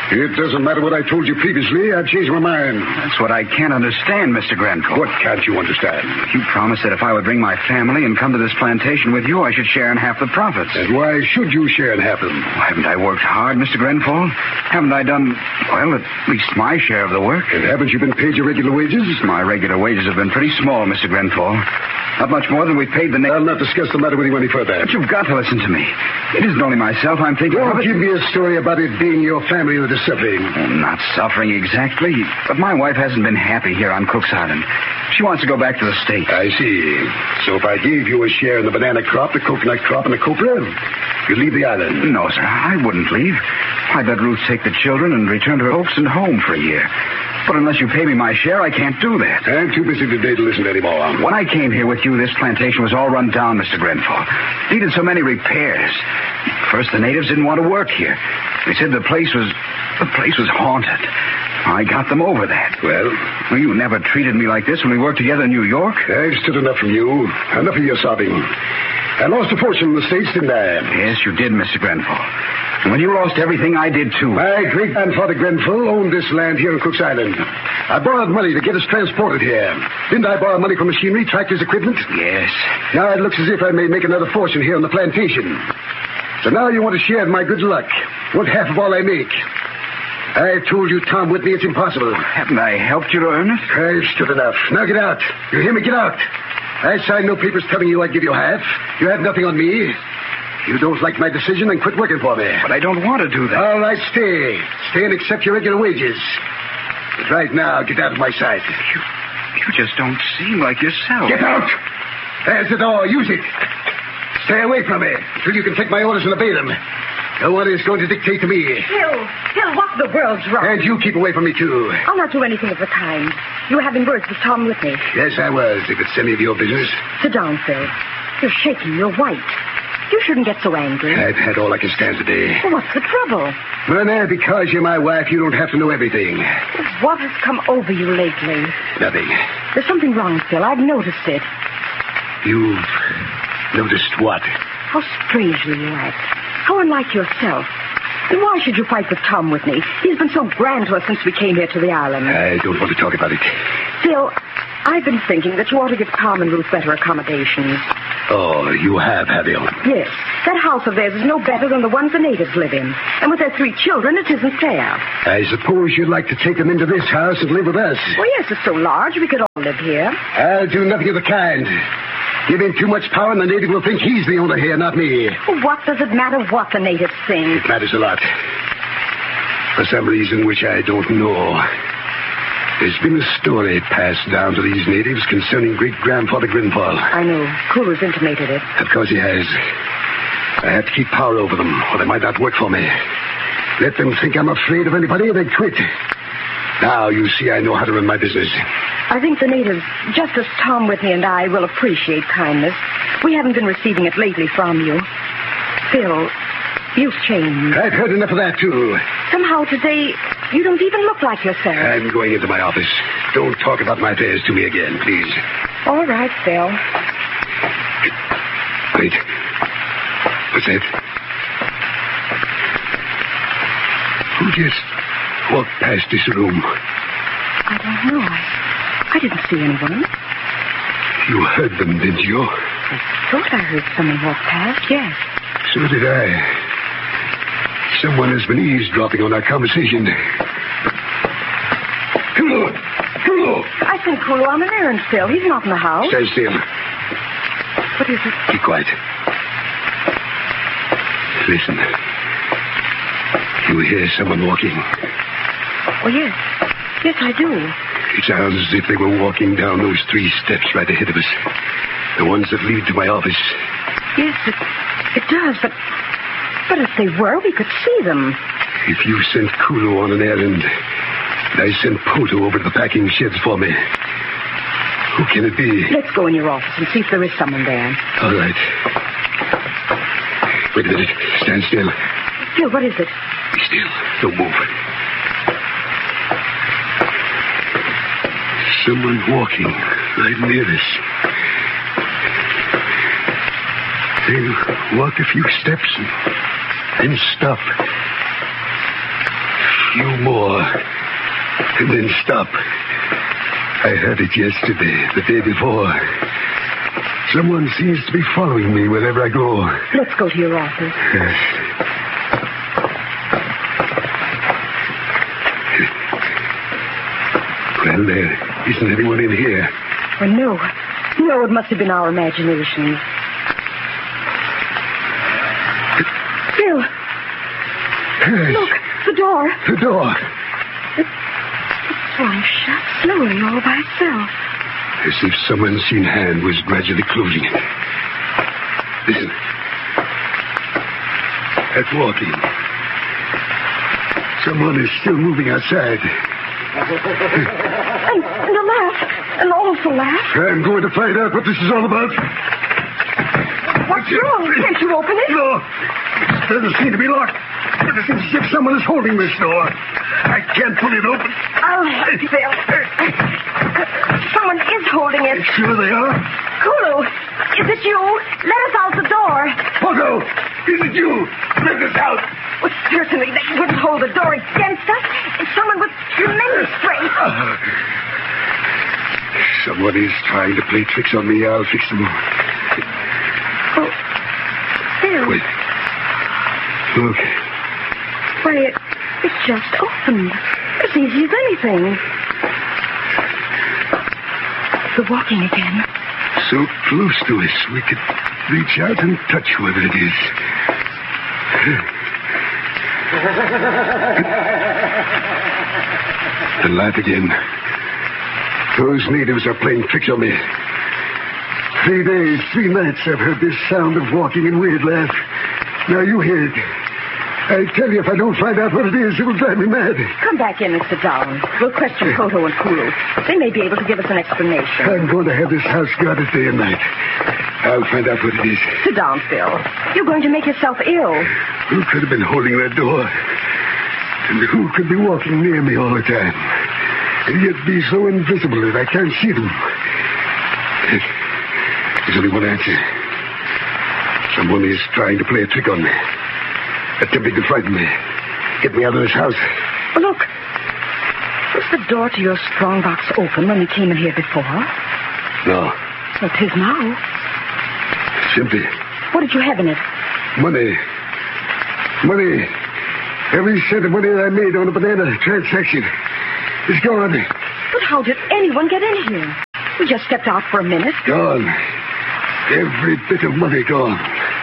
It doesn't matter what I told you previously. I've changed my mind. That's what I can't understand, Mr. Grenfell. What can't you understand? You promised that if I would bring my family and come to this plantation with you, I should share in half the profits. And why should you share in half them? Haven't I worked hard, Mr. Grenfell? Haven't I done, well, at least my share of the work? And haven't you been paid your regular wages? My regular wages have been pretty small, Mr. Grenfell. Not much more than we've paid the... I'll not discuss the matter with you any further. But you've got to listen to me. It isn't only myself I'm thinking of. Don't give me a story about it being your family that is suffering. Not suffering exactly, but my wife hasn't been happy here on Cook's Island. She wants to go back to the States. I see. So if I gave you a share in the banana crop, the coconut crop, and the copra, you'd leave the island? No, sir, I wouldn't leave. I'd let Ruth take the children and return to her folks and home for a year. But unless you pay me my share, I can't do that. I'm too busy today to listen anymore. When I came here with you, this plantation was all run down, Mr. Grenfell. Needed so many repairs. First, the natives didn't want to work here. They said the place was haunted. I got them over that. Well, you never treated me like this when we worked together in New York. I've stood enough from you. Enough of your sobbing. I lost a fortune in the States, didn't I? Yes, you did, Mr. Grenfell. And when you lost everything, I did too. My great-grandfather Grenfell owned this land here on Cook's Island. I borrowed money to get us transported here. Didn't I borrow money for machinery, tractors, equipment? Yes. Now it looks as if I may make another fortune here on the plantation. So now you want to share in my good luck. Want half of all I make. I told you, Tom Whitney, it's impossible. Haven't I helped you to earn it? I've stood enough. Now get out. You hear me? Get out. I signed no papers telling you I'd give you half. You had nothing on me. You don't like my decision, then quit working for me. But I don't want to do that. All right, stay. Stay and accept your regular wages. But right now, get out of my sight. You just don't seem like yourself. Get out! There's the door. Use it. Stay away from me until you can take my orders and obey them. No one is going to dictate to me. Phil, what the world's wrong? And you keep away from me, too. I'll not do anything of the kind. You were having words with Tom Whitney. Yes, I was, if it's any of your business. Sit down, Phil. You're shaking. You're white. You shouldn't get so angry. I've had all I can stand today. Well, what's the trouble? Well, now, because you're my wife, you don't have to know everything. What has come over you lately? Nothing. There's something wrong, Phil. I've noticed it. You've noticed what? How strangely you act. How unlike yourself. And why should you fight with Tom Whitney? He's been so grand to us since we came here to the island. I don't want to talk about it. Phil, I've been thinking that you ought to give Tom and Ruth better accommodations. Oh, you have you? Yes. That house of theirs is no better than the ones the natives live in. And with their 3 children, it isn't fair. I suppose you'd like to take them into this house and live with us. Well, yes, it's so large we could all live here. I'll do nothing of the kind. Give him too much power and the native will think he's the owner here, not me. Well, what does it matter what the natives think? It matters a lot. For some reason which I don't know. There's been a story passed down to these natives concerning great-grandfather Grenfell. I know. Coolers intimated it. Of course he has. I have to keep power over them, or they might not work for me. Let them think I'm afraid of anybody, or they quit. Now, you see, I know how to run my business. I think the natives, just as Tom Whitney and I, will appreciate kindness. We haven't been receiving it lately from you. Phil, you've changed. I've heard enough of that, too. Somehow today, you don't even look like yourself. I'm going into my office. Don't talk about my affairs to me again, please. All right, Phil. Wait. What's that? Who just walked past this room? I don't know. I didn't see anyone. You heard them, didn't you? I thought I heard someone walk past, yes. So did I. Someone has been eavesdropping on our conversation. Hello! I sent Kulu on an errand, Phil. He's not in the house. Stand still. What is it? Keep quiet. Listen. You hear someone walking? Oh, yes. Yes, I do. It sounds as if they were walking down those 3 steps right ahead of us. The ones that lead to my office. Yes, it does, but if they were, we could see them. If you sent Kulu on an errand, and I sent Poto over to the packing sheds for me, who can it be? Let's go in your office and see if there is someone there. All right. Wait a minute. Stand still. Phil, what is it? Be still. Don't move. Someone walking right near us. They'll walk a few steps and then stop. few more. And then stop. I heard it yesterday, the day before. Someone seems to be following me wherever I go. Let's go to your office. Yes. Well, there isn't anyone in here. Oh, no. No, it must have been our imaginations. Phil. Yes. Look, the door. The door. It's swung shut slowly all by itself. As if someone's unseen hand was gradually closing it. Listen. That's walking. Someone is still moving outside. And a laugh. An awful laugh. I'm going to find out what this is all about. What's wrong? Can't you open it? No. It doesn't seem to be locked. But it seems as if someone is holding this door. I can't pull it open. I'll help you, Phil. Someone is holding it. Sure they are. Kulu, is it you? Let us out the door. Pogo, is it you? Let us out. Well, certainly they wouldn't hold the door against us. It's someone with tremendous strength. Someone is trying to play tricks on me. I'll fix them. Oh, Phil. Wait. Look. Why, it's just opened. As easy as anything. They're walking again. So close to us, we could reach out and touch whoever it is. The laugh again. Those natives are playing tricks on me. 3 days, 3 nights I've heard this sound of walking and weird laugh. Now you hear it. I tell you, if I don't find out what it is, it will drive me mad. Come back in and sit down. We'll question Koto and Kulu. They may be able to give us an explanation. I'm going to have this house guarded day and night. I'll find out what it is. Sit down, Phil. You're going to make yourself ill. Who could have been holding that door? And who could be walking near me all the time? And yet be so invisible that I can't see them. There's only one answer. Someone is trying to play a trick on me. Attempting to frighten me. Get me out of this house. Look. Was the door to your strongbox open when we came in here before? No. Well, 'tis now. Simply. What did you have in it? Money. Money. Every cent of money that I made on a banana transaction is gone. But how did anyone get in here? We just stepped out for a minute. Gone. Every bit of money gone.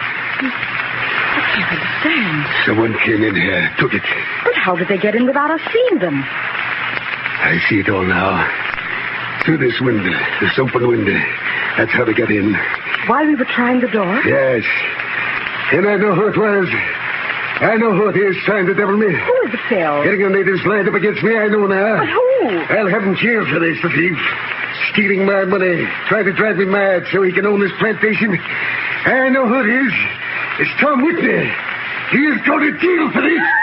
I can't understand. Someone came in here, took it. But how did they get in without us seeing them? I see it all now. Through this window, this open window. That's how they got in. While we were trying the door? Yes. And I know who it was. I know who it is trying to devil me. Who is it, Phil? Getting the natives lined up against me, I know now. But who? I'll have him jailed for this, the thief. Stealing my money, trying to drive me mad so he can own this plantation. I know who it is. It's Tom Whitney. He is going to jail for this.